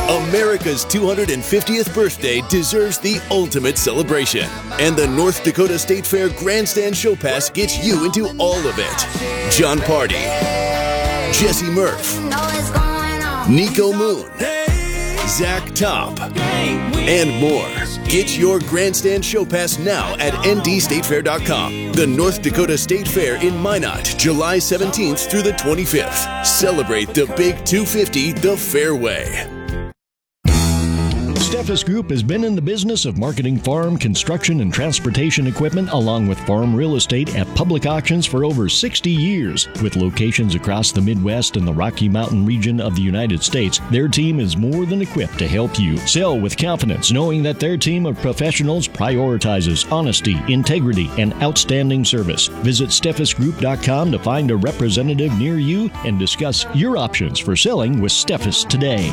America's 250th birthday deserves the ultimate celebration. And the North Dakota State Fair Grandstand Show Pass gets you into all of it. John Party, Jesse Murph, Nico Moon, Zach Top, and more. Get your Grandstand Show Pass now at ndstatefair.com. The North Dakota State Fair in Minot, July 17th through the 25th. Celebrate the Big 250 the fair way. Steffes Group has been in the business of marketing farm, construction, and transportation equipment along with farm real estate at public auctions for over 60 years. With locations across the Midwest and the Rocky Mountain region of the United States, their team is more than equipped to help you sell with confidence, knowing that their team of professionals prioritizes honesty, integrity, and outstanding service. Visit SteffesGroup.com to find a representative near you and discuss your options for selling with Steffes today.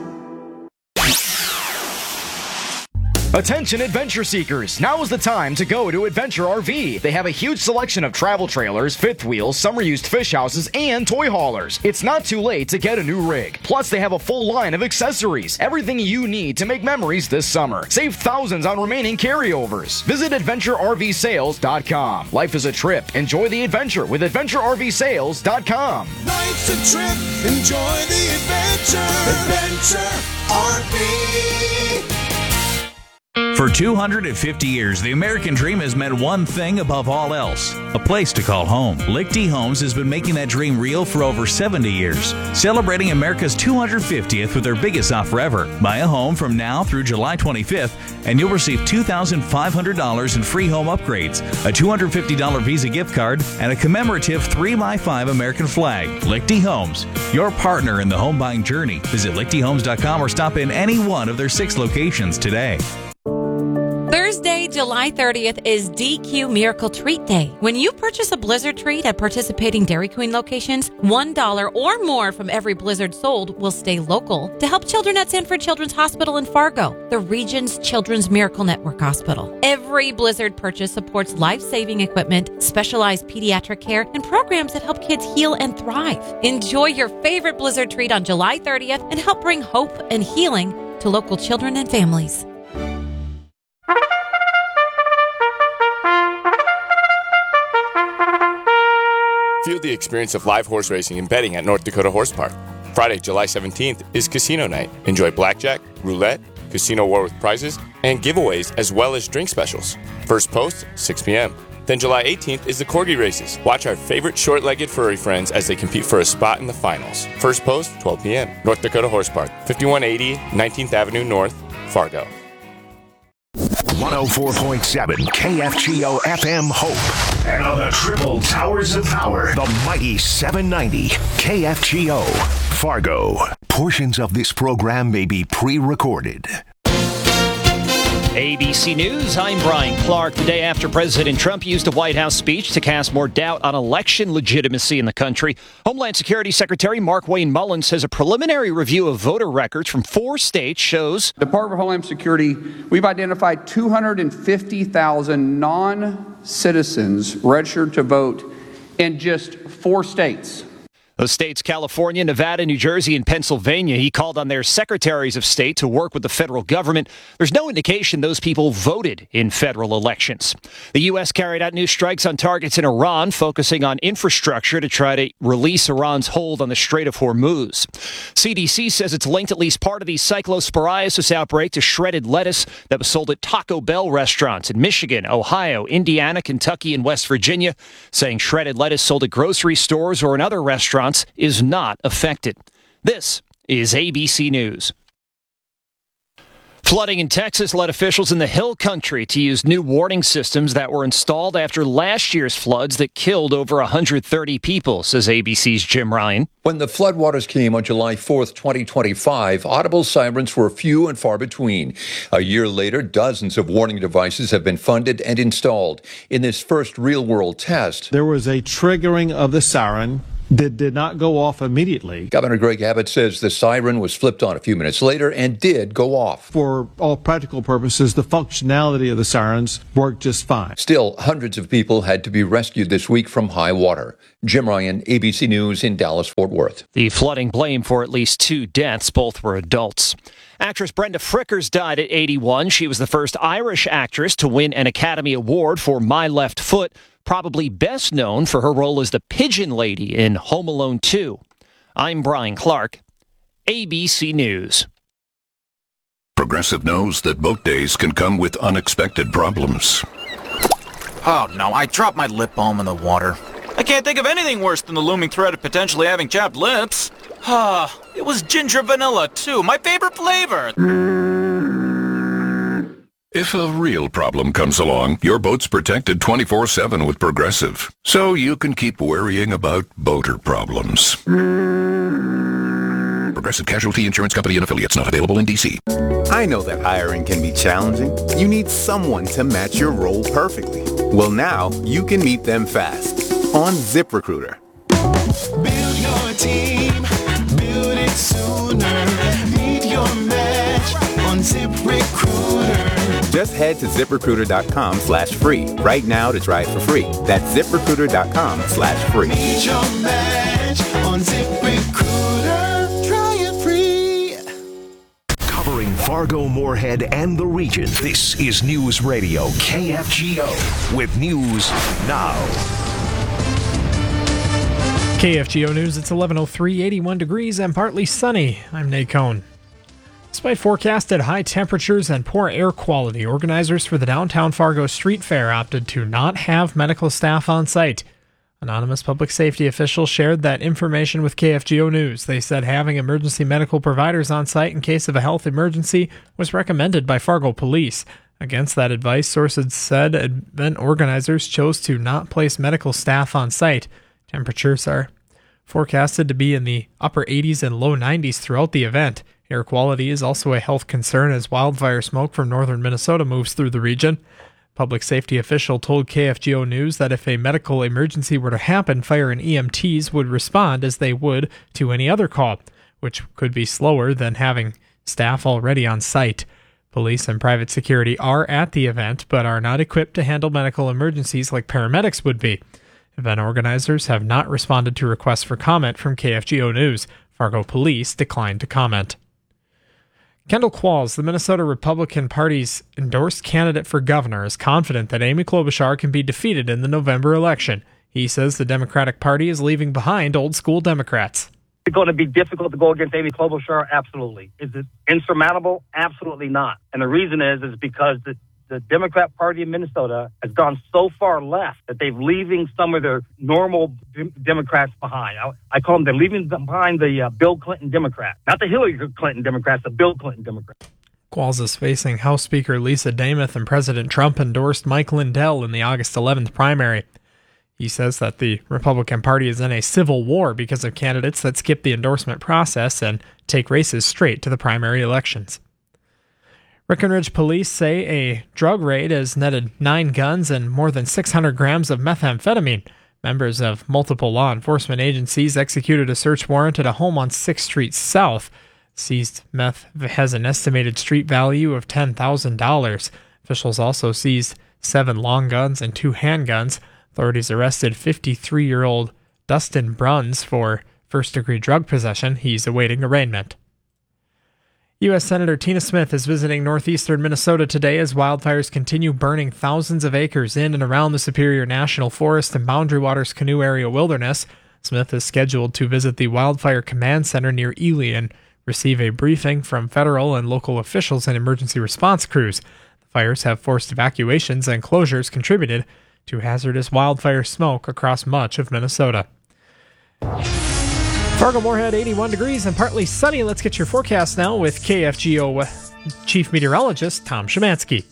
Attention adventure seekers, now is the time to go to Adventure RV. They have a huge selection of travel trailers, fifth wheels, summer-used fish houses, and toy haulers. It's not too late to get a new rig. Plus, they have a full line of accessories. Everything you need to make memories this summer. Save thousands on remaining carryovers. Visit AdventureRVSales.com. Life is a trip. Enjoy the adventure with AdventureRVSales.com. Life's a trip. Enjoy the adventure. Adventure RV. For 250 years, the American dream has meant one thing above all else: a place to call home. Lichty Homes has been making that dream real for over 70 years, celebrating America's 250th with their biggest offer ever. Buy a home from now through July 25th, and you'll receive $2,500 in free home upgrades, a $250 Visa gift card, and a commemorative 3x5 American flag. Lichty Homes, your partner in the home buying journey. Visit lichtyhomes.com or stop in any one of their 6 locations today. Thursday, July 30th is DQ Miracle Treat Day. When you purchase a Blizzard treat at participating Dairy Queen locations, $1 or more from every Blizzard sold will stay local to help children at Sanford Children's Hospital in Fargo, the region's Children's Miracle Network hospital. Every Blizzard purchase supports life-saving equipment, specialized pediatric care, and programs that help kids heal and thrive. Enjoy your favorite Blizzard treat on July 30th and help bring hope and healing to local children and families. Feel the experience of live horse racing and betting at North Dakota Horse Park. Friday, July 17th is casino night. Enjoy blackjack, roulette, casino war with prizes, and giveaways, as well as drink specials. First post, 6 p.m. Then July 18th is the Corgi races. Watch our favorite short-legged furry friends as they compete for a spot in the finals. First post, 12 p.m. North Dakota Horse Park, 5180 19th Avenue North, Fargo. 104.7 KFGO FM Hope. And on the triple towers of power, the mighty 790 KFGO Fargo. Portions of this program may be pre-recorded. ABC News, I'm Brian Clark. The day after President Trump used a White House speech to cast more doubt on election legitimacy in the country, Homeland Security Secretary Markwayne Mullin says a preliminary review of voter records from 4 states shows Department of Homeland Security, we've identified 250,000 non-citizens registered to vote in just 4 states. Those states, California, Nevada, New Jersey, and Pennsylvania. He called on their secretaries of state to work with the federal government. There's no indication those people voted in federal elections. The U.S. carried out new strikes on targets in Iran, focusing on infrastructure to try to release Iran's hold on the Strait of Hormuz. CDC says it's linked at least part of the cyclosporiosis outbreak to shredded lettuce that was sold at Taco Bell restaurants in Michigan, Ohio, Indiana, Kentucky, and West Virginia, saying shredded lettuce sold at grocery stores or in other restaurants is not affected. This is ABC News. Flooding in Texas led officials in the Hill Country to use new warning systems that were installed after last year's floods that killed over 130 people, says ABC's Jim Ryan. When the floodwaters came on July 4th, 2025, audible sirens were few and far between. A year later, dozens of warning devices have been funded and installed. In this first real-world test, there was a triggering of the siren did not go off immediately. Governor Greg Abbott says the siren was flipped on a few minutes later and did go off. For all practical purposes, the functionality of the sirens worked just fine. Still, hundreds of people had to be rescued this week from high water. Jim Ryan, ABC News in Dallas-Fort Worth. The flooding blamed for at least 2 deaths. Both were adults. Actress Brenda Frickers died at 81. She was the first Irish actress to win an Academy Award for My Left Foot, probably best known for her role as the Pigeon Lady in Home Alone 2. I'm Brian Clark, ABC News. Progressive knows that boat days can come with unexpected problems. Oh no, I dropped my lip balm in the water. I can't think of anything worse than the looming threat of potentially having chapped lips. It was ginger vanilla, too, my favorite flavor. If a real problem comes along, your boat's protected 24/7 with Progressive, so you can keep worrying about boater problems. Progressive Casualty Insurance Company and Affiliates, not available in D.C. I know that hiring can be challenging. You need someone to match your role perfectly. Well, now you can meet them fast on ZipRecruiter. Build your team, build it sooner. Meet your match on ZipRecruiter. Just head to ZipRecruiter.com/free right now to try it for free. That's ZipRecruiter.com/free. Meet your match on ZipRecruiter. Try it free. Covering Fargo, Moorhead, and the region. This is News Radio KFGO with News Now. KFGO News, it's 11:03, 81 degrees and partly sunny. I'm Nate Cohn. Despite forecasted high temperatures and poor air quality, organizers for the downtown Fargo Street Fair opted to not have medical staff on site. Anonymous public safety officials shared that information with KFGO News. They said having emergency medical providers on site in case of a health emergency was recommended by Fargo Police. Against that advice, sources said event organizers chose to not place medical staff on site. Temperatures are forecasted to be in the upper 80s and low 90s throughout the event. Air quality is also a health concern as wildfire smoke from northern Minnesota moves through the region. Public safety official told KFGO News that if a medical emergency were to happen, fire and EMTs would respond as they would to any other call, which could be slower than having staff already on site. Police and private security are at the event, but are not equipped to handle medical emergencies like paramedics would be. Event organizers have not responded to requests for comment from KFGO News. Fargo Police declined to comment. Kendall Qualls, the Minnesota Republican Party's endorsed candidate for governor, is confident that Amy Klobuchar can be defeated in the November election. He says the Democratic Party is leaving behind old-school Democrats. It's going to be difficult to go against Amy Klobuchar? Absolutely. Is it insurmountable? Absolutely not. And the reason is because the Democrat Party in Minnesota has gone so far left that they're leaving some of their normal Democrats behind. I call them, they're leaving behind the Bill Clinton Democrat. Not the Hillary Clinton Democrats, the Bill Clinton Democrat. Qualls is facing House Speaker Lisa Dameth, and President Trump endorsed Mike Lindell in the August 11th primary. He says that the Republican Party is in a civil war because of candidates that skip the endorsement process and take races straight to the primary elections. Breckenridge police say a drug raid has netted 9 guns and more than 600 grams of methamphetamine. Members of multiple law enforcement agencies executed a search warrant at a home on 6th Street South. Seized meth has an estimated street value of $10,000. Officials also seized 7 long guns and 2 handguns. Authorities arrested 53-year-old Dustin Bruns for first-degree drug possession. He's awaiting arraignment. U.S. Senator Tina Smith is visiting northeastern Minnesota today as wildfires continue burning thousands of acres in and around the Superior National Forest and Boundary Waters Canoe Area Wilderness. Smith is scheduled to visit the Wildfire Command Center near Ely and receive a briefing from federal and local officials and emergency response crews. The fires have forced evacuations and closures contributed to hazardous wildfire smoke across much of Minnesota. Fargo Moorhead, 81 degrees and partly sunny. Let's get your forecast now with KFGO Chief Meteorologist Tom Szymanski.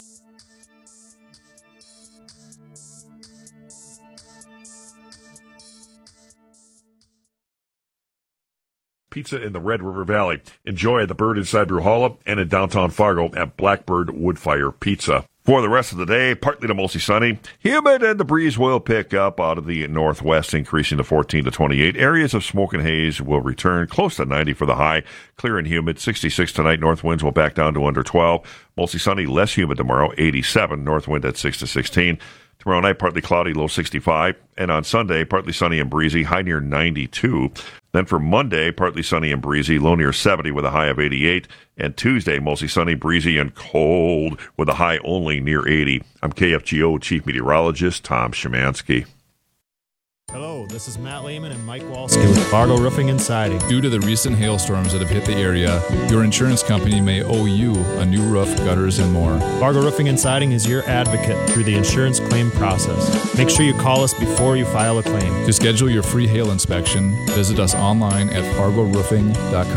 Pizza in the Red River Valley. Enjoy at the Bird inside Bruhala and in downtown Fargo at Blackbird Woodfire Pizza. For the rest of the day, partly to mostly sunny. Humid, and the breeze will pick up out of the northwest, increasing to 14 to 28. Areas of smoke and haze will return close to 90 for the high. Clear and humid, 66 tonight. North winds will back down to under 12. Mostly sunny, less humid tomorrow, 87. North wind at 6 to 16. Tomorrow night, partly cloudy, low 65. And on Sunday, partly sunny and breezy, high near 92. Then for Monday, partly sunny and breezy, low near 70 with a high of 88. And Tuesday, mostly sunny, breezy, and cold with a high only near 80. I'm KFGO Chief Meteorologist Tom Szymanski. Hello, this is Matt Lehman and Mike Walski with Fargo Roofing and Siding. Due to the recent hailstorms that have hit the area, your insurance company may owe you a new roof, gutters, and more. Fargo Roofing and Siding is your advocate through the insurance claim process. Make sure you call us before you file a claim. To schedule your free hail inspection, visit us online at fargoroofing.com.